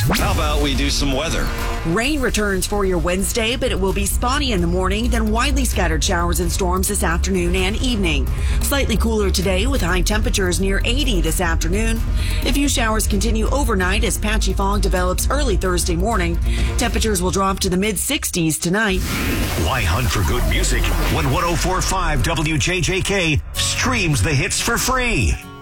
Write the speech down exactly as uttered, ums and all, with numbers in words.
How about we do some weather? Rain returns for your Wednesday, but it will be spotty in the morning, then widely scattered showers and storms this afternoon and evening. Slightly cooler today with high temperatures near eighty this afternoon. A few showers continue overnight as patchy fog develops early Thursday morning. Temperatures will drop to the mid sixties tonight. Why hunt for good music when one oh four point five W J J K streams the hits for free?